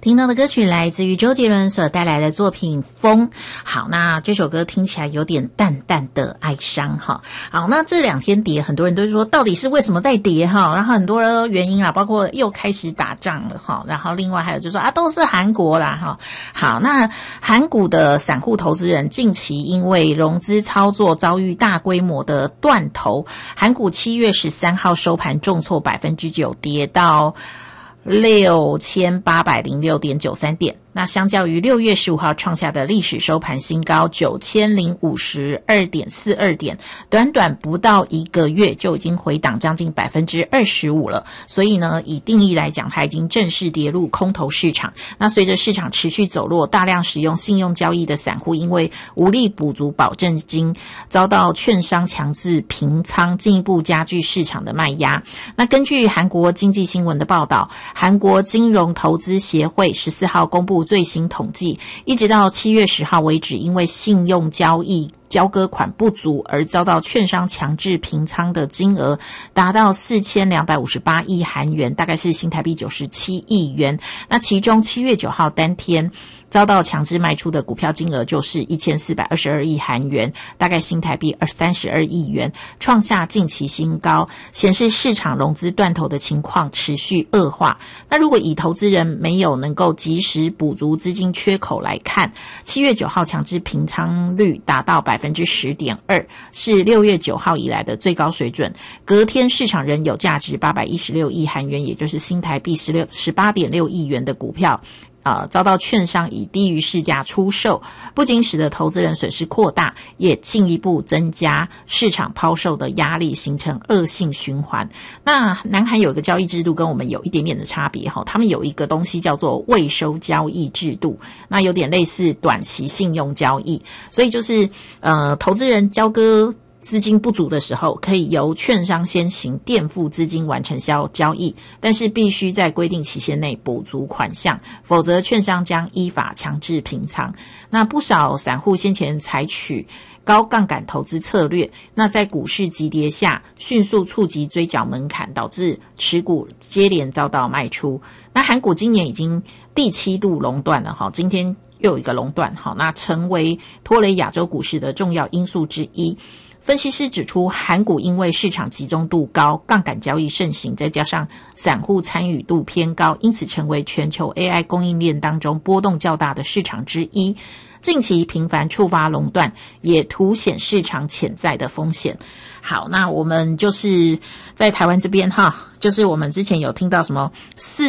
听到的歌曲来自于周杰伦所带来的作品《风》。好，那这首歌听起来有点淡淡的哀伤哈。好，那这两天跌，很多人都说到底是为什么在跌哈？然后很多原因啦，包括又开始打仗了哈。然后另外还有就是说都是韩国啦哈。好，那韩股的散户投资人近期因为融资操作遭遇大规模的断头，韩股7月13号收盘重挫 9%， 跌到6806.93 点，那相较于6月15号创下的历史收盘新高 9052.42 点，短短不到一个月就已经回档将近 25% 了。所以呢，以定义来讲，它已经正式跌入空头市场。那随着市场持续走弱，大量使用信用交易的散户因为无力补足保证金，遭到券商强制平仓，进一步加剧市场的卖压。那根据韩国经济新闻的报道，韩国金融投资协会14号公布最新统计，一直到7月10号为止，因为信用交易交割款不足而遭到券商强制平仓的金额达到4258亿韩元，大概是新台币97亿元。那其中7月9号当天遭到强制卖出的股票金额就是1422亿韩元，大概新台币32亿元，创下近期新高，显示市场融资断头的情况持续恶化。那如果以投资人没有能够及时补足资金缺口来看，7月9号强制平仓率达到 10.2%， 是6月9号以来的最高水准。隔天市场仍有价值816亿韩元，也就是新台币 18.6 亿元的股票遭到券商以低于市价出售，不仅使得投资人损失扩大，也进一步增加市场抛售的压力，形成恶性循环。那南韩有一个交易制度跟我们有一点点的差别，他们有一个东西叫做未收交易制度，那有点类似短期信用交易，所以就是投资人交割资金不足的时候，可以由券商先行垫付资金完成交易，但是必须在规定期限内补足款项，否则券商将依法强制平仓。那不少散户先前采取高杠杆投资策略，那在股市急跌下迅速触及追缴门槛，导致持股接连遭到卖出。那韩股今年已经第7度熔断了，今天又有一个熔断，那成为拖累亚洲股市的重要因素之一。分析师指出，韩股因为市场集中度高，杠杆交易盛行，再加上散户参与度偏高，因此成为全球 AI 供应链当中波动较大的市场之一。近期频繁触发垄断，也凸显市场潜在的风险。好，那我们就是在台湾这边就是我们之前有听到什么